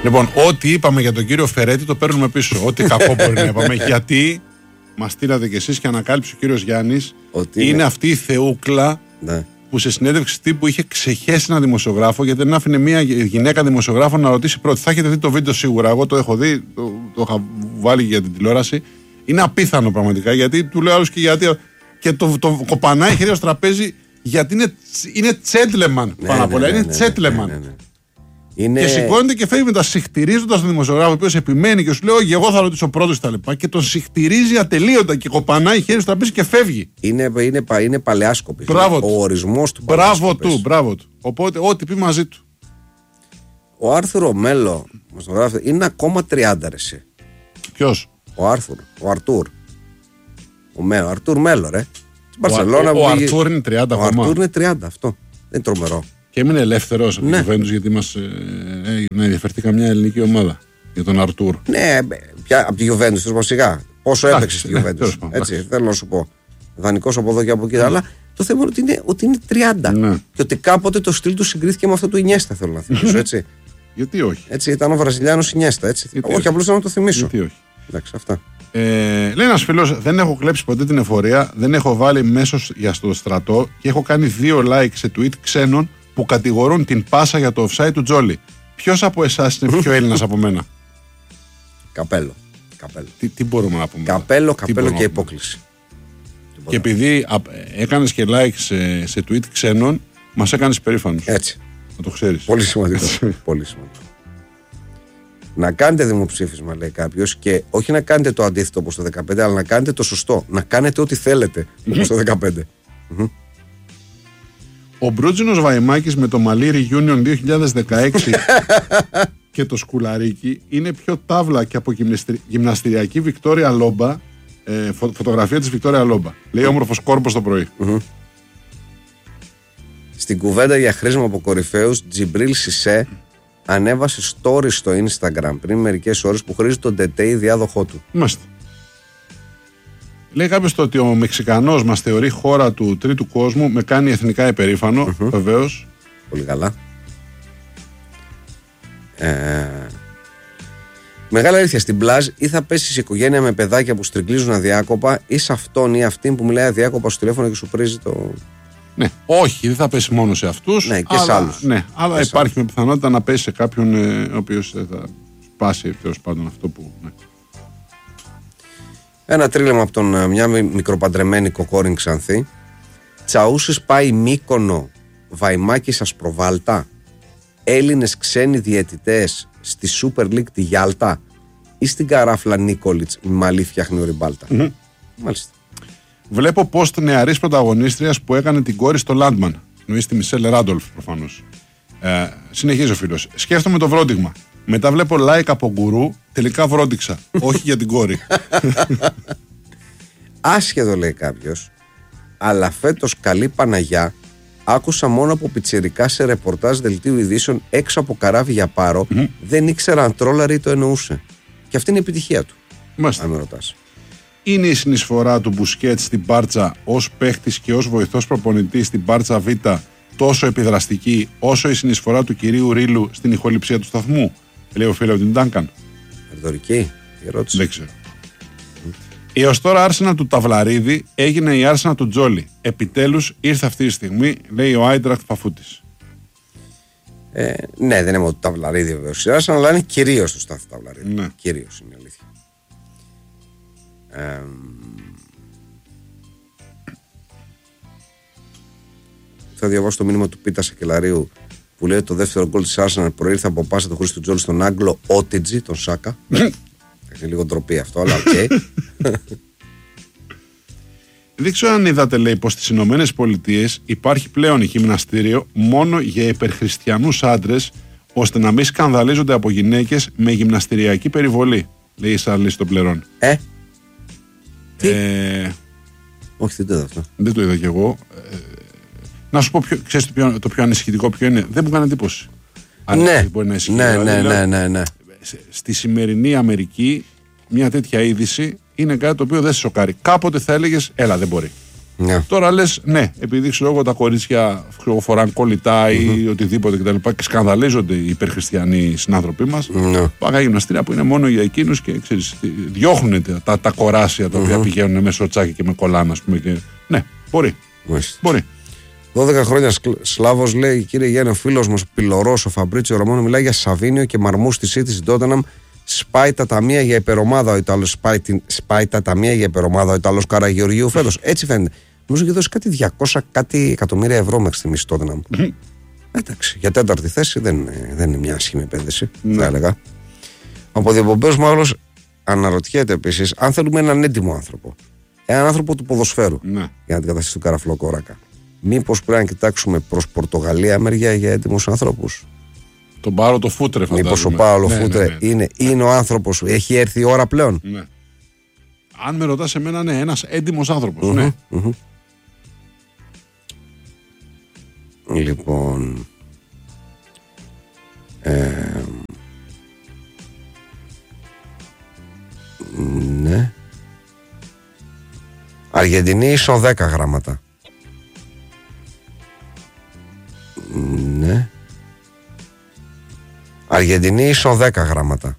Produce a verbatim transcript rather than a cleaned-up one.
Λοιπόν, ό,τι είπαμε για τον κύριο Φερέτη το παίρνουμε πίσω. Ό,τι κακό μπορεί να είπαμε. Γιατί μας στείλατε κι εσείς και ανακάλυψε ο κύριος Γιάννης. Ότι είναι, είναι αυτή η θεούκλα ναι. που σε συνέντευξη τύπου είχε ξεχέσει ένα δημοσιογράφο, γιατί δεν άφηνε μια γυναίκα δημοσιογράφο να ρωτήσει πρώτη. Θα έχετε δει το βίντεο σίγουρα. Εγώ το έχω δει, το, το είχα βάλει για την τηλεόραση. Είναι απίθανο πραγματικά, γιατί του λέω άλλους και γιατί. Και το, το κοπανάει χέρι στο τραπέζι, γιατί είναι, είναι gentleman ναι, πάνω απ' όλα. Ναι, ναι, είναι ναι, gentleman. Ναι, ναι, ναι. Είναι... Και σηκώνεται και φεύγει μετά συχτηρίζοντας τον δημοσιογράφο, ο οποίος επιμένει και σου λέει: όχι, εγώ θα ρωτήσω πρώτος τα λοιπά. Και τον συχτηρίζει ατελείωτα και κοπανάει χέρι στο τραπέζι και φεύγει. Είναι, είναι, είναι παλαιάσκοπη. Ο ορισμός του μπράβο του, μπράβο του. Οπότε, ό,τι πει μαζί του. Ο Άρθουρο Μέλο, μας το γράφει, είναι ακόμα τριάντα ρε. Ποιος? Ο Άρθουρ, ο Αρτούρ. Ο, Μέ, ο Αρτούρ Μέλο, ρε. Ο, ο, ο Αρτούρ είναι τριάντα ακόμα. Ο Αρτούρ είναι τριάντα, αυτό. Δεν είναι τρομερό. Και έμεινε ελεύθερος από ναι. την Juventus, γιατί μας ε, ε, να ενδιαφερθεί καμιά ελληνική ομάδα για τον Αρτούρ. Ναι, πια, από τη Juventus, τώρα σιγά. Πόσο έπαιξε στη Juventus. Ναι, έτσι, θέλω να σου πω. Δανεικός από εδώ και από εκεί. Ναι. Αλλά το θέμα είναι ότι είναι, ότι είναι τριάντα. Ναι. Και ότι κάποτε το στυλ του συγκρίθηκε με αυτό του Ινιέστα, θέλω να θυμίσω. Έτσι. Γιατί όχι. Έτσι, ήταν ο Βραζιλιάνος Ινιέστα. Όχι, απλώς θέλω να το θυμίσω. Γιατί όχι. Εντάξει, αυτά. Ε, λέει ένας φίλος: δεν έχω κλέψει ποτέ την εφορία, δεν έχω βάλει μέσος για στο στρατό και έχω κάνει δύο like σε tweet ξένων που κατηγορούν την πάσα για το offside του Τζόλι. Ποιος από εσάς είναι πιο Έλληνας από μένα? Καπέλο. Καπέλο. Τι, τι μπορούμε να πούμε? Καπέλο, καπέλο και υπόκληση. Και επειδή έκανες και like σε, σε tweet ξένων, μας έκανες περήφανος. Έτσι. Να το ξέρεις. Πολύ σημαντικό. Πολύ σημαντικό. Να κάνετε δημοψήφισμα, λέει κάποιος, και όχι να κάνετε το αντίθετο όπως το δεκαπέντε, αλλά να κάνετε το σωστό. Να κάνετε ό,τι θέλετε όπως το δεκαπέντε. Ο Μπρούτζινος Βαϊμάκης με το Μαλί Reunion δύο χιλιάδες δεκαέξι και το σκουλαρίκι είναι πιο τάβλα και από γυμναστηριακή Βικτόρια Λόμπα. Ε, φω, φωτογραφία της Βικτόρια Λόμπα. Λέει όμορφος κόρπος το πρωί. Mm-hmm. Στην κουβέντα για χρήσμα από κορυφαίους, Τζιμπρίλ Σισέ ανέβασε story στο Instagram πριν μερικές ώρες που χρήζει τον Τετέι διάδοχό του. Μάλιστα. Λέει κάποιος το ότι ο Μεξικανός μας θεωρεί χώρα του τρίτου κόσμου, με κάνει εθνικά υπερήφανο, mm-hmm. βεβαίως. Πολύ καλά. Ε... Μεγάλη αλήθεια, στην πλάζ ή θα πέσει σε οικογένεια με παιδάκια που στριγκλίζουν αδιάκοπα, ή σε αυτόν ή αυτήν που μιλάει αδιάκοπα στο τηλέφωνο και σου πρίζει το. Ναι, όχι, δεν θα πέσει μόνο σε αυτούς. Ναι, και αλλά, σε άλλους. Ναι, αλλά και υπάρχει με πιθανότητα να πέσει σε κάποιον ε, ο οποίος θα σπάσει τέλος πάντων αυτό που. Ναι. Ένα τρίλεμα από τον μια μικροπαντρεμένη κοκόριν Ξανθή. Τσαούσης πάει Μύκονο, Βαϊμάκης Ασπροβάλτα. Έλληνες ξένοι διαιτητές στη Super League τη Γιάλτα ή στην καράφλα Νίκολιτς με μαλλί φτιάχνει ο Ριμπάλτα. Mm-hmm. Μάλιστα. Βλέπω post νεαρής πρωταγωνίστριας που έκανε την κόρη στο Λάντμαν. Νοείς τη Μισελ Ράντολφ προφανώς. Ε, συνεχίζει ο φίλος. Σκέφτομαι το βρόντιγμα. Μετά βλέπω like από γκουρού. Τελικά βρόντιξα. Όχι για την κόρη. Άσχετο, λέει κάποιος. Αλλά φέτος καλή Παναγιά. Άκουσα μόνο από πιτσιρικά σε ρεπορτάζ δελτίου ειδήσεων έξω από καράβι για πάρο. Mm-hmm. Δεν ήξερα αν τρόλαρη το εννοούσε. Και αυτή είναι η επιτυχία του. Μάλιστα. Αν με ρωτάς. Είναι η συνεισφορά του Μπουσκέτ στην Μπάρτσα ως παίχτης και ως βοηθός προπονητής στην Μπάρτσα Β τόσο επιδραστική όσο η συνεισφορά του κυρίου Ρίλου στην ηχοληψία του σταθμού? Λέει ο φίλος από την Ντάνκαν. Ρητορική η ερώτηση. Δεν ξέρω. Mm. Η ως τώρα άρσενα του Ταυλαρίδη έγινε η άρσενα του Τζόλι. Επιτέλους ήρθε αυτή η στιγμή, λέει ο Άιντραχτ Παφούτης. Ε, ναι, δεν είναι μόνο του Ταυλαρίδη βεβαίως η άρσενα, αλλά είναι κυρίως του Στάθη Ταυλαρίδη. Ναι. Κυρίως είναι η αλήθεια. Ε, θα διαβάσω το μήνυμα του Πίτα Σακελαρίου που λέει ότι το δεύτερο γκολ της Arsenal προήρθε από πάσα του Χρήστου Τζόλι στον Άγγλο Ότιτζι, τον Σάκα. Είναι λίγο ντροπή αυτό, αλλά οκ. Okay. Δεν ξέρω αν είδατε, λέει, πως στις Ηνωμένες Πολιτείες υπάρχει πλέον γυμναστήριο μόνο για υπερχριστιανούς άντρες, ώστε να μην σκανδαλίζονται από γυναίκες με γυμναστηριακή περιβολή. Λέει η Σαρλής των Πλερών. Ε, τι? Ε, Όχι, δεν το είδα αυτό. Δεν το είδα κι εγώ. Ε, να σου πω, ποιο, ξέρεις το πιο, το πιο ανησυχητικό ποιο είναι? Δεν μου κάνει εντύπωση. Ναι, μπορεί να ναι, ναι, ναι, ναι, ναι. Στη σημερινή Αμερική μια τέτοια είδηση είναι κάτι το οποίο δεν σε σοκάρει. Κάποτε θα έλεγες, έλα, δεν μπορεί. Ναι. Τώρα λες, ναι, επειδή ξέρω εγώ τα κορίτσια φοράνε κολλητά ή mm-hmm. οτιδήποτε κτλ. Και, και σκανδαλίζονται οι υπερχριστιανοί συνάνθρωποι μας. Ναι. Πάγα γυμναστήρια που είναι μόνο για εκείνους και ξέρεις, διώχνουν τα, τα κοράσια τα οποία mm-hmm. πηγαίνουν με σοτσάκι και με κολάνα, ας πούμε. Και... Ναι, μπορεί. Μάλιστα. Μπορεί. δώδεκα χρόνια Σλάβος λέει, κύριε Γιάννη, ο φίλος μας πυλωρός, ο Φαμπρίτσιο Ρωμάνο, μιλάει για Σαβίνιο και Μαρμού στη City, στην Τότεναμ. Σπάει τα ταμεία για υπερομάδα ο Ιταλός. Σπάει, σπάει τα ταμεία για υπερομάδα ο Ιταλός Καραγεωργίου φέτος. Έτσι φαίνεται. Νομίζω ότι δώσει κάτι διακόσια κάτι εκατομμύρια ευρώ μέχρι στιγμή στη Τότεναμ. Mm. Εντάξει, για τέταρτη θέση δεν είναι, δεν είναι μια άσχημη επένδυση, mm. θα έλεγα. Ο Ποδιοπομπέος μάλλον αναρωτιέται επίσης αν θέλουμε έναν έντιμο άνθρωπο. Έναν άνθρωπο του ποδοσφαίρου mm. για να αντικαταστήσει τον Καραφλό Κόρακα. Μήπως πρέπει να κοιτάξουμε προς Πορτογαλία μεριά για έντιμους ανθρώπους. Τον Πάολο το Φούτρε, φαντάζομαι. Μήπως ο Πάολο ναι, Φούτρε ναι, ναι, ναι. Είναι, είναι ο άνθρωπος, έχει έρθει η ώρα πλέον. Ναι. Αν με ρωτάς εμένα, ναι, ένας έντιμος άνθρωπος. Mm-hmm, ναι. Mm-hmm. Λοιπόν. Ε, ναι. Αργεντινή ίσο δέκα γράμματα. Ναι. Αργεντινή ίσο δέκα γράμματα.